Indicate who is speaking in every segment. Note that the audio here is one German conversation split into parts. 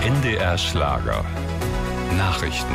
Speaker 1: NDR Schlager. Nachrichten.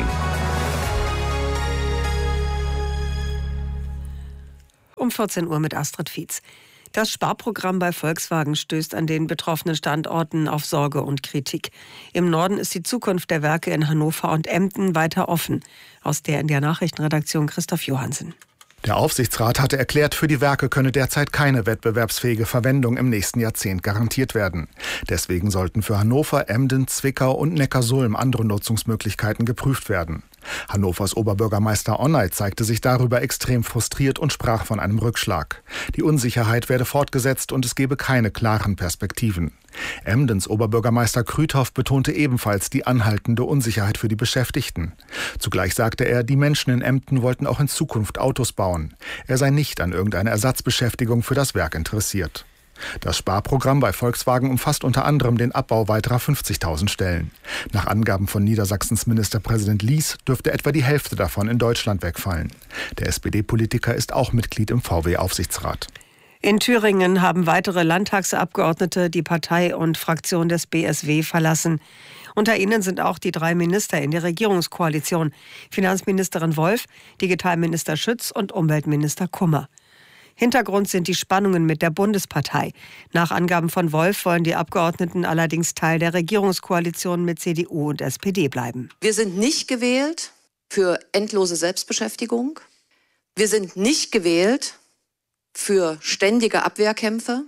Speaker 2: Um 14 Uhr mit Astrid Fietz. Das Sparprogramm bei Volkswagen stößt an den betroffenen Standorten auf Sorge und Kritik. Im Norden ist die Zukunft der Werke in Hannover und Emden weiter offen. Aus der NDR Nachrichtenredaktion Christoph Johannsen.
Speaker 3: Der Aufsichtsrat hatte erklärt, für die Werke könne derzeit keine wettbewerbsfähige Verwendung im nächsten Jahrzehnt garantiert werden. Deswegen sollten für Hannover, Emden, Zwickau und Neckarsulm andere Nutzungsmöglichkeiten geprüft werden. Hannovers Oberbürgermeister Onay zeigte sich darüber extrem frustriert und sprach von einem Rückschlag. Die Unsicherheit werde fortgesetzt und es gebe keine klaren Perspektiven. Emdens Oberbürgermeister Krüthoff betonte ebenfalls die anhaltende Unsicherheit für die Beschäftigten. Zugleich sagte er, die Menschen in Emden wollten auch in Zukunft Autos bauen. Er sei nicht an irgendeine Ersatzbeschäftigung für das Werk interessiert. Das Sparprogramm bei Volkswagen umfasst unter anderem den Abbau weiterer 50.000 Stellen. Nach Angaben von Niedersachsens Ministerpräsident Lies dürfte etwa die Hälfte davon in Deutschland wegfallen. Der SPD-Politiker ist auch Mitglied im VW-Aufsichtsrat.
Speaker 2: In Thüringen haben weitere Landtagsabgeordnete die Partei und Fraktion des BSW verlassen. Unter ihnen sind auch die 3 Minister in der Regierungskoalition: Finanzministerin Wolf, Digitalminister Schütz und Umweltminister Kummer. Hintergrund sind die Spannungen mit der Bundespartei. Nach Angaben von Wolf wollen die Abgeordneten allerdings Teil der Regierungskoalition mit CDU und SPD bleiben.
Speaker 4: Wir sind nicht gewählt für endlose Selbstbeschäftigung. Wir sind nicht gewählt für ständige Abwehrkämpfe.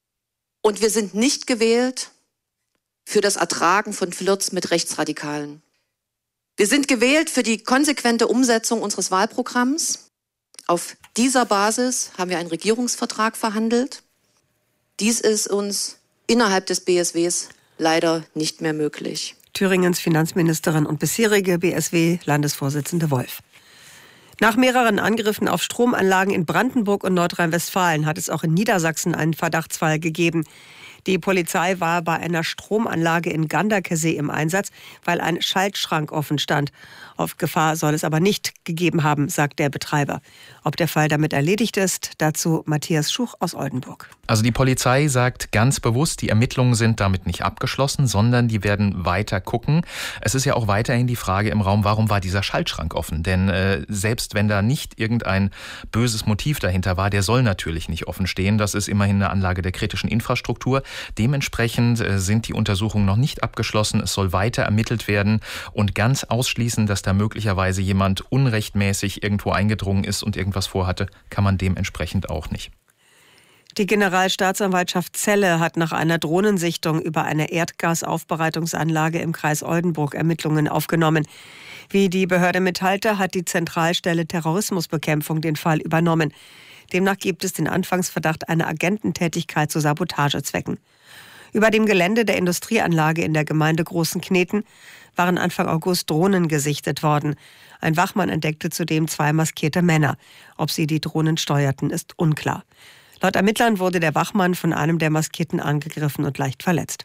Speaker 4: Und wir sind nicht gewählt für das Ertragen von Flirts mit Rechtsradikalen. Wir sind gewählt für die konsequente Umsetzung unseres Wahlprogramms. Auf dieser Basis haben wir einen Regierungsvertrag verhandelt. Dies ist uns innerhalb des BSWs leider nicht mehr möglich.
Speaker 2: Thüringens Finanzministerin und bisherige BSW-Landesvorsitzende Wolf. Nach mehreren Angriffen auf Stromanlagen in Brandenburg und Nordrhein-Westfalen hat es auch in Niedersachsen einen Verdachtsfall gegeben. Die Polizei war bei einer Stromanlage in Ganderkesee im Einsatz, weil ein Schaltschrank offen stand. Auf Gefahr soll es aber nicht gegeben haben, sagt der Betreiber. Ob der Fall damit erledigt ist, dazu Matthias Schuch aus Oldenburg.
Speaker 5: Also die Polizei sagt ganz bewusst, die Ermittlungen sind damit nicht abgeschlossen, sondern die werden weiter gucken. Es ist ja auch weiterhin die Frage im Raum, warum war dieser Schaltschrank offen? Denn selbst wenn da nicht irgendein böses Motiv dahinter war, der soll natürlich nicht offen stehen. Das ist immerhin eine Anlage der kritischen Infrastruktur. Dementsprechend sind die Untersuchungen noch nicht abgeschlossen. Es soll weiter ermittelt werden und ganz ausschließen, dass da möglicherweise jemand unrechtmäßig irgendwo eingedrungen ist und irgendwas vorhatte, kann man dementsprechend auch nicht.
Speaker 2: Die Generalstaatsanwaltschaft Celle hat nach einer Drohnensichtung über eine Erdgasaufbereitungsanlage im Kreis Oldenburg Ermittlungen aufgenommen. Wie die Behörde mitteilte, hat die Zentralstelle Terrorismusbekämpfung den Fall übernommen. Demnach gibt es den Anfangsverdacht einer Agententätigkeit zu Sabotagezwecken. Über dem Gelände der Industrieanlage in der Gemeinde Großenkneten waren Anfang August Drohnen gesichtet worden. Ein Wachmann entdeckte zudem 2 maskierte Männer. Ob sie die Drohnen steuerten, ist unklar. Laut Ermittlern wurde der Wachmann von einem der Maskierten angegriffen und leicht verletzt.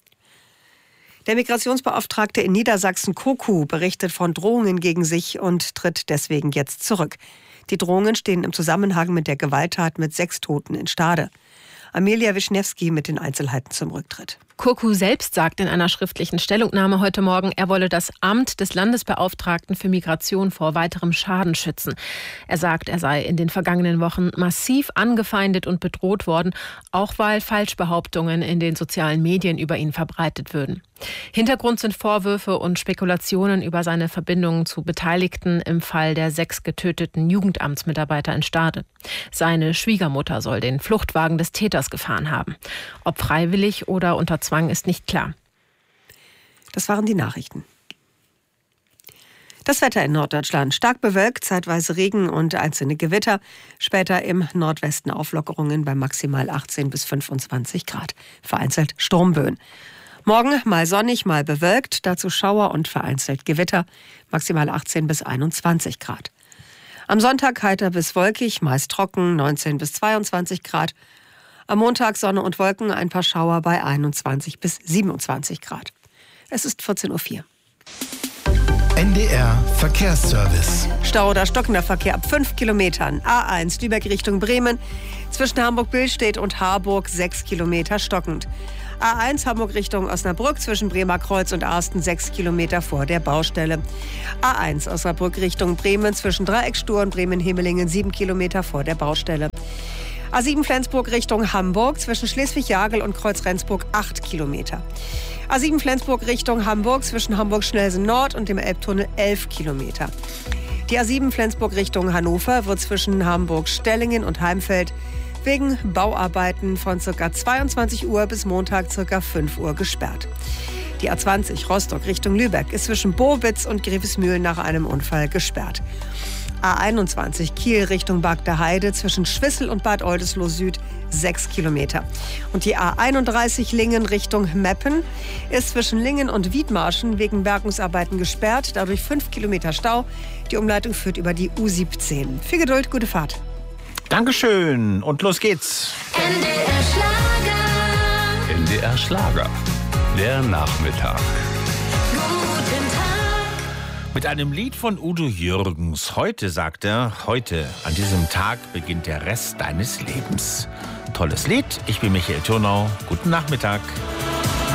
Speaker 2: Der Migrationsbeauftragte in Niedersachsen Koku berichtet von Drohungen gegen sich und tritt deswegen jetzt zurück. Die Drohungen stehen im Zusammenhang mit der Gewalttat mit 6 Toten in Stade. Amelia Wischniewski mit den Einzelheiten zum Rücktritt.
Speaker 6: Koku selbst sagt in einer schriftlichen Stellungnahme heute Morgen, er wolle das Amt des Landesbeauftragten für Migration vor weiterem Schaden schützen. Er sagt, er sei in den vergangenen Wochen massiv angefeindet und bedroht worden, auch weil Falschbehauptungen in den sozialen Medien über ihn verbreitet würden. Hintergrund sind Vorwürfe und Spekulationen über seine Verbindungen zu Beteiligten im Fall der 6 getöteten Jugendamtsmitarbeiter in Stade. Seine Schwiegermutter soll den Fluchtwagen des Täters gefahren haben. Ob freiwillig oder unter Zwang ist nicht klar.
Speaker 2: Das waren die Nachrichten. Das Wetter in Norddeutschland: stark bewölkt, zeitweise Regen und einzelne Gewitter. Später im Nordwesten Auflockerungen bei maximal 18 bis 25 Grad. Vereinzelt Sturmböen. Morgen mal sonnig, mal bewölkt, dazu Schauer und vereinzelt Gewitter. Maximal 18 bis 21 Grad. Am Sonntag heiter bis wolkig, meist trocken, 19 bis 22 Grad. Am Montag Sonne und Wolken, ein paar Schauer bei 21 bis 27 Grad. Es ist 14.04 Uhr.
Speaker 7: NDR Verkehrsservice.
Speaker 2: Stau oder stockender Verkehr ab 5 Kilometern. A1 Lübeck Richtung Bremen. Zwischen Hamburg-Billstedt und Harburg 6 Kilometer stockend. A1 Hamburg Richtung Osnabrück zwischen Bremerkreuz und Arsten 6 Kilometer vor der Baustelle. A1 Osnabrück Richtung Bremen zwischen Dreieckstur und Bremen-Hemelingen 7 Kilometer vor der Baustelle. A7 Flensburg Richtung Hamburg zwischen Schleswig-Jagel und Kreuz-Rendsburg 8 Kilometer. A7 Flensburg Richtung Hamburg zwischen Hamburg-Schnelsen Nord und dem Elbtunnel 11 Kilometer. Die A7 Flensburg Richtung Hannover wird zwischen Hamburg-Stellingen und Heimfeld wegen Bauarbeiten von ca. 22 Uhr bis Montag ca. 5 Uhr gesperrt. Die A20 Rostock Richtung Lübeck ist zwischen Bobitz und Grevesmühlen nach einem Unfall gesperrt. A21 Kiel Richtung Bagder Heide zwischen Schwissel und Bad Oldesloe Süd 6 Kilometer. Und die A31 Lingen Richtung Meppen ist zwischen Lingen und Wiedmarschen wegen Bergungsarbeiten gesperrt, dadurch 5 Kilometer Stau. Die Umleitung führt über die U17. Viel Geduld, gute Fahrt.
Speaker 8: Dankeschön und los geht's.
Speaker 1: NDR Schlager. NDR Schlager. Der Nachmittag.
Speaker 8: Mit einem Lied von Udo Jürgens. Heute, sagt er, heute, an diesem Tag beginnt der Rest deines Lebens. Tolles Lied. Ich bin Michael Thurnau. Guten Nachmittag.